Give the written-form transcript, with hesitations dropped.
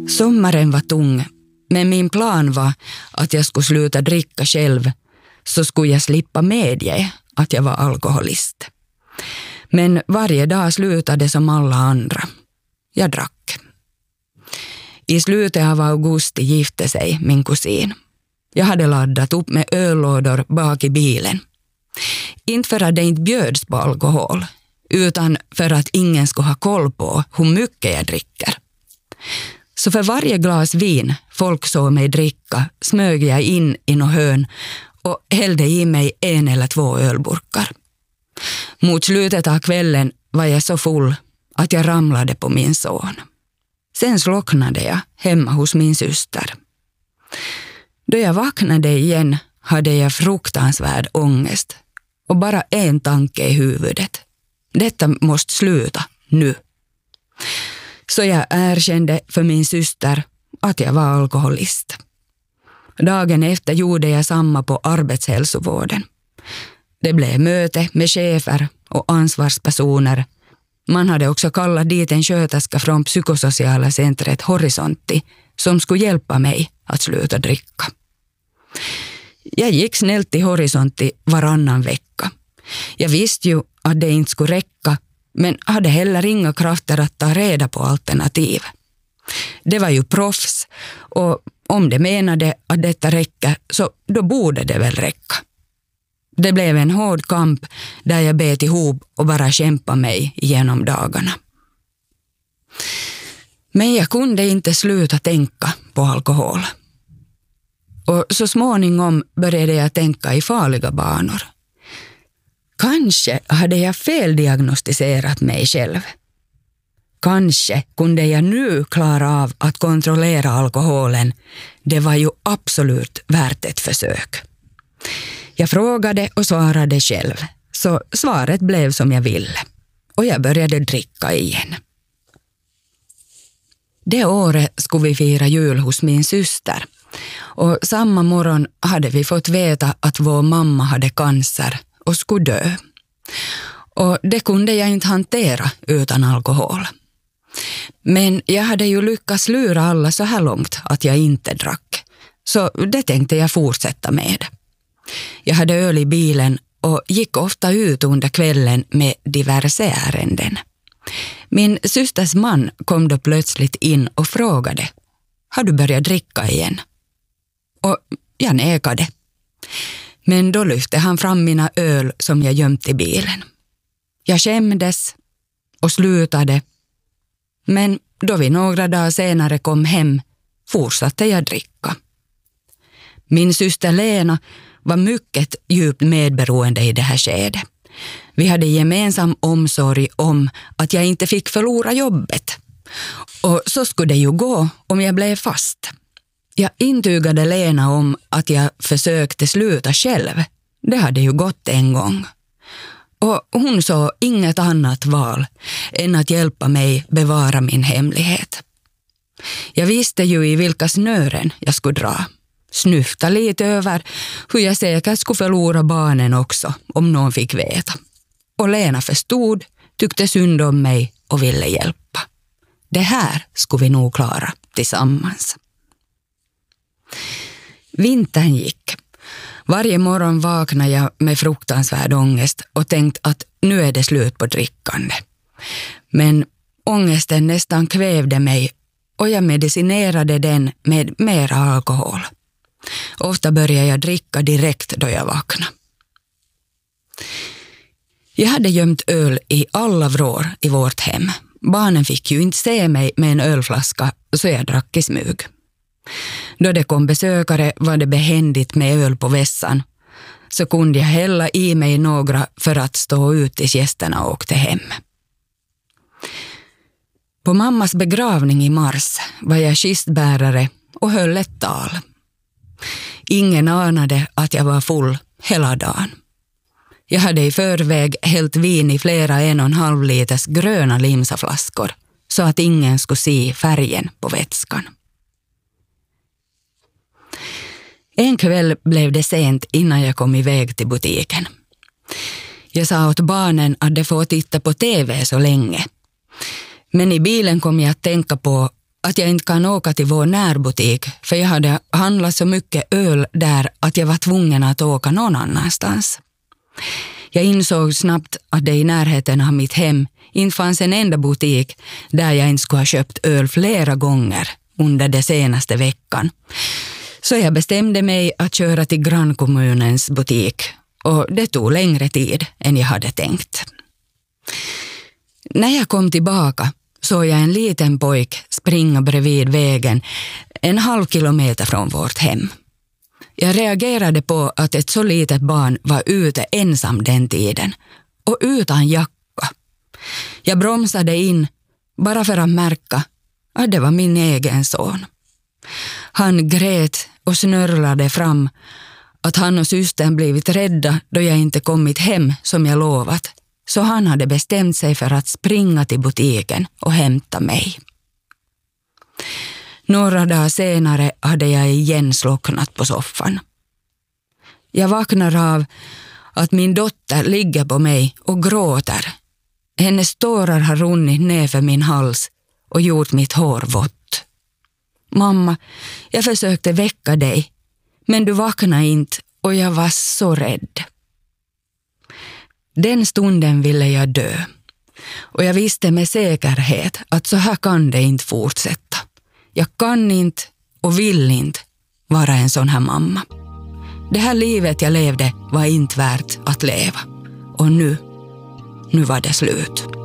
Sommaren var tung, men min plan var att jag skulle sluta dricka själv, så skulle jag slippa medge att jag var alkoholist. Men varje dag slutade som alla andra. Jag drack. I slutet av augusti gifte sig min kusin. Jag hade laddat upp med öllådor bak i bilen. Inte för att det inte bjöds på alkohol, utan för att ingen skulle ha koll på hur mycket jag dricker. Så för varje glas vin folk såg mig dricka smög jag in i något hörn och hällde i mig 1 eller 2 ölburkar. Mot slutet av kvällen var jag så full att jag ramlade på min son. Sen slocknade jag hemma hos min syster. Då jag vaknade igen hade jag fruktansvärd ångest och bara en tanke i huvudet. Detta måste sluta nu. Så jag erkände för min syster att jag var alkoholist. Dagen efter gjorde jag samma på arbetshälsovården. Det blev möte med chefer och ansvarspersoner. Man hade också kallat dit en sköterska från psykosociala centret Horisontti som skulle hjälpa mig att sluta dricka. Jag gick snällt till Horisontti varannan vecka. Jag visste ju att det inte skulle räcka, men hade heller inga krafter att ta reda på alternativ. Det var ju proffs, och om de menade att detta räcker så då borde det väl räcka. Det blev en hård kamp där jag bet ihop och bara kämpade mig genom dagarna. Men jag kunde inte sluta tänka på alkohol. Och så småningom började jag tänka i farliga banor. Kanske hade jag feldiagnostiserat mig själv. Kanske kunde jag nu klara av att kontrollera alkoholen. Det var ju absolut värt ett försök. Jag frågade och svarade själv, så svaret blev som jag ville. Och jag började dricka igen. Det året skulle vi fira jul hos min syster. Och samma morgon hade vi fått veta att vår mamma hade cancer och skulle dö. Och det kunde jag inte hantera utan alkohol. Men jag hade ju lyckats lura alla så här långt att jag inte drack. Så det tänkte jag fortsätta med. Jag hade öl i bilen och gick ofta ut under kvällen med diverse ärenden. Min systers man kom då plötsligt in och frågade: "Har du börjat dricka igen?" Och jag nekade. Men då lyfte han fram mina öl som jag gömt i bilen. Jag skämdes och slutade. Men då vi några dagar senare kom hem fortsatte jag dricka. Min syster Lena var mycket djupt medberoende i det här skedet. Vi hade gemensam omsorg om att jag inte fick förlora jobbet. Och så skulle det ju gå om jag blev fast. Jag intygade Lena om att jag försökte sluta själv. Det hade ju gått en gång. Och hon såg inget annat val än att hjälpa mig bevara min hemlighet. Jag visste ju i vilka snören jag skulle dra. Snyfta lite över hur jag säkert skulle förlora barnen också om någon fick veta. Och Lena förstod, tyckte synd om mig och ville hjälpa. Det här skulle vi nog klara tillsammans. Vintern gick. Varje morgon vaknade jag med fruktansvärd ångest och tänkte att nu är det slut på drickande. Men ångesten nästan kvävde mig och jag medicinerade den med mera alkohol. Ofta började jag dricka direkt då jag vaknade. Jag hade gömt öl i alla vrår i vårt hem. Barnen fick ju inte se mig med en ölflaska, så jag drack i smyg. Då det kom besökare var det behändigt med öl på vässan, så kunde jag hälla i mig några för att stå ut tills gästerna åkte hem. På mammas begravning i mars var jag kistbärare och höll ett tal. Ingen anade att jag var full hela dagen. Jag hade i förväg hällt vin i flera 1,5 liters gröna limsaflaskor så att ingen skulle se färgen på vätskan. En kväll blev det sent innan jag kom iväg till butiken. Jag sa åt barnen att de får titta på TV så länge. Men i bilen kom jag att tänka på att jag inte kan åka till vår närbutik för jag hade handlat så mycket öl där att jag var tvungen att åka någon annanstans. Jag insåg snabbt att det i närheten av mitt hem inte fanns en enda butik där jag inte skulle ha köpt öl flera gånger under den senaste veckan. Så jag bestämde mig att köra till grannkommunens butik och det tog längre tid än jag hade tänkt. När jag kom tillbaka såg jag en liten pojk springa bredvid vägen 1,5 kilometer från vårt hem. Jag reagerade på att ett så litet barn var ute ensam den tiden och utan jacka. Jag bromsade in bara för att märka att det var min egen son. Han grät och snörlade fram att han och systern blivit rädda då jag inte kommit hem som jag lovat. Så han hade bestämt sig för att springa till butiken och hämta mig. Några dagar senare hade jag igen slocknat på soffan. Jag vaknar av att min dotter ligger på mig och gråter. Hennes tårar har runnit ner för min hals och gjort mitt hår vått. Mamma, jag försökte väcka dig, men du vaknade inte och jag var så rädd. Den stunden ville jag dö och jag visste med säkerhet att så här kan det inte fortsätta. Jag kan inte och vill inte vara en sån här mamma. Det här livet jag levde var inte värt att leva och nu var det slut.